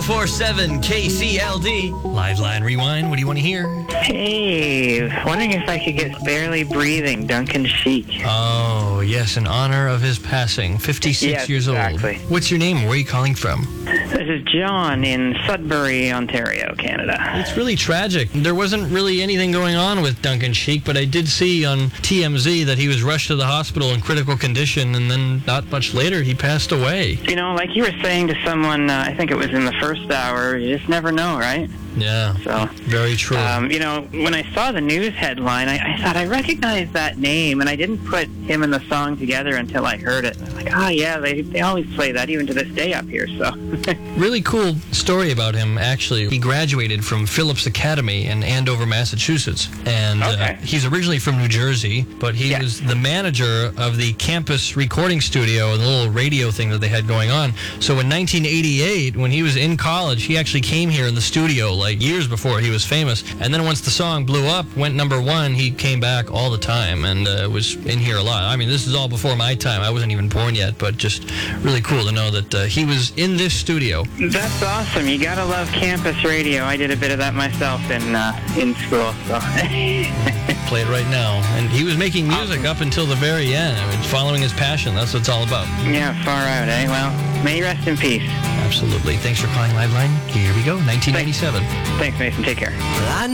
104.7 KCLD. Live Line Rewind. What do you want to hear? Hey, wondering if I could get Barely Breathing, Duncan Sheik. Oh, yes, in honor of his passing. 56 years exactly. old. What's your name? Where are you calling from? This is John in Sudbury, Ontario, Canada. It's really tragic. There wasn't really anything going on with Duncan Sheik, but I did see on TMZ that he was rushed to the hospital in critical condition, and then not much later, he passed away. You know, like you were saying to someone, I think it was in the first hour, you just never know, right? Yeah, so very true. You know, when I saw the news headline, I thought I recognized that name, and I didn't put him and the song together until I heard it. I was like, yeah, they always play that, even to this day up here, so. Really cool story about him, actually. He graduated from Phillips Academy in Andover, Massachusetts, and he's originally from New Jersey, but he was the manager of the campus recording studio and the little radio thing that they had going on. So in 1988, when he was in college, he actually came here in the studio, like years before he was famous. And then once the song blew up, went #1, he came back all the time and was in here a lot. I mean, this is all before my time. I wasn't even born yet, but just really cool to know that he was in this studio. That's awesome. You gotta love campus radio. I did a bit of that myself in school. So. Play it right now. And he was making music up until the very end. I mean, following his passion. That's what it's all about. Yeah, far out, eh? Well, may you rest in peace. Absolutely. Thanks for calling Live Line. Here we go, 1997. Thanks, Mason. Take care.